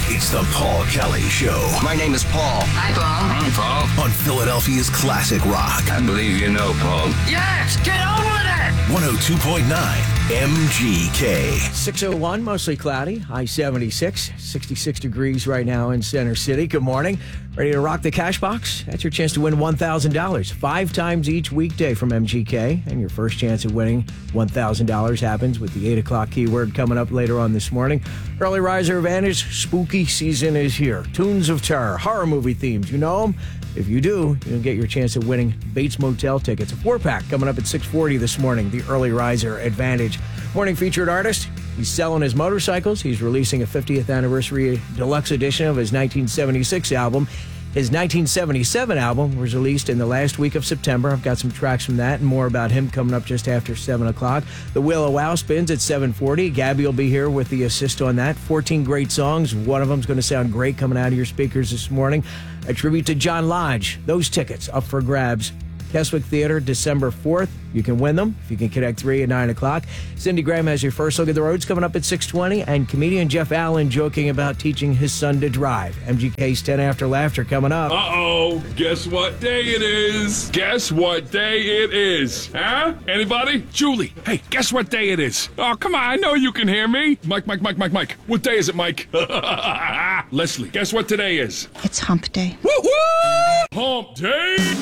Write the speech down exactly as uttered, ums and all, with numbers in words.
It's the Paul Kelly Show. My name is Paul. Hi, Paul. I'm Paul. On Philadelphia's classic rock. I believe you know, Paul. Yes, get on with it! one oh two point nine M G K. six oh one, mostly cloudy, high seventy-six, sixty-six degrees right now in Center City. Good morning. Ready to rock the cash box? That's your chance to win one thousand dollars five times each weekday from M G K. And your first chance at winning one thousand dollars happens with the eight o'clock keyword coming up later on this morning. Early riser advantage, spooky season is here. Tunes of terror, horror movie themes. You know them? If you do, you'll get your chance at winning Bates Motel tickets. A four-pack coming up at six forty this morning, the early riser advantage. Morning featured artist. He's selling his motorcycles. He's releasing a fiftieth anniversary deluxe edition of his nineteen seventy-six album. His nineteen seventy-seven album was released in the last week of September. I've got some tracks from that and more about him coming up just after seven o'clock. The Wheel of Wow spins at seven forty. Gabby will be here with the assist on that. fourteen great songs. One of them's going to sound great coming out of your speakers this morning. A tribute to John Lodge. Those tickets up for grabs. Keswick Theater, December fourth. You can win them if you can connect three at nine o'clock. Cindy Graham has your first look at the roads coming up at six twenty. And comedian Jeff Allen joking about teaching his son to drive. M G K's ten After Laughter coming up. Uh-oh, guess what day it is? Guess what day it is? Huh? Anybody? Julie, hey, guess what day it is? Oh, come on, I know you can hear me. Mike, Mike, Mike, Mike, Mike. What day is it, Mike? Leslie, guess what today is? It's hump day. Woo-woo! Hump day!